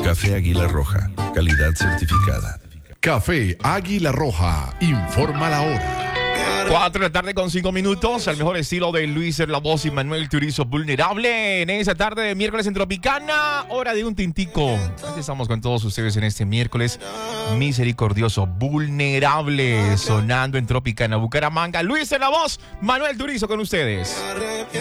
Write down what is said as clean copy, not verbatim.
Café Águila Roja, calidad certificada. Café Águila Roja, informa la hora. 4 de la tarde con 5 minutos, al mejor estilo de Luis La Voz y Manuel Turizo, Vulnerable, en esa tarde de miércoles en Tropicana, hora de un tintico. Aquí estamos con todos ustedes en este miércoles misericordioso, Vulnerable, sonando en Tropicana, Bucaramanga. Luis La Voz, Manuel Turizo con ustedes.